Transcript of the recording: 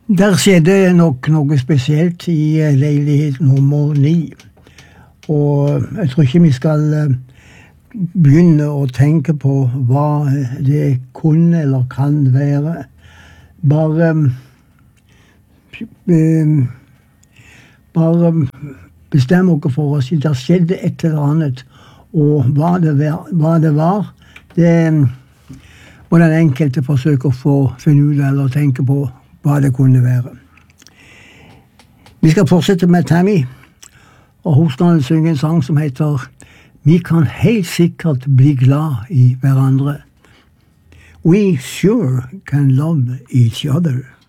Der skjedde nok noe spesielt i leilighet nummer 9. Og jeg tror ikke vi skal begynne å tenke på hva det kunne eller kan være. Bare bestem dere for oss. Det skjedde et eller annet, og hva det var, det må den enkelte forsøke å få finne ut eller tenke på hva det kunne være. Vi skal fortsette med Tammy, og hun skal synge en sang som heter «Vi kan helt sikkert bli glad i hverandre». We sure can love each other.